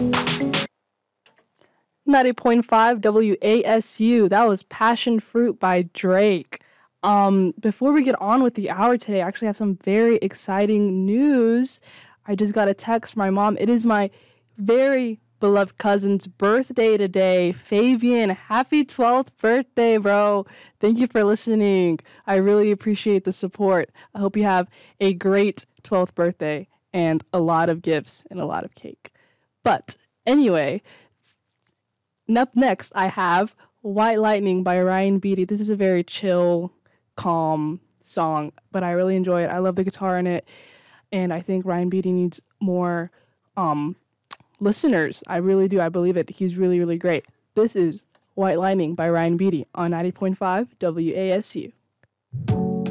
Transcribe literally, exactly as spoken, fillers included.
ninety point five W A S U. That was Passion Fruit by Drake. Um, before we get on with the hour today, I actually have some very exciting news. I just got a text from my mom. It is my very beloved cousin's birthday today. Fabian, happy twelfth birthday, bro. Thank you for listening. I really appreciate the support. I hope you have a great twelfth birthday and a lot of gifts and a lot of cake. But anyway, up next, I have White Lightning by Ryan Beatty. This is a very chill, calm song, but I really enjoy it. I love the guitar in it, and I think Ryan Beatty needs more um, listeners. I really do. I believe it. He's really, really great. This is White Lightning by Ryan Beatty on ninety point five W A S U.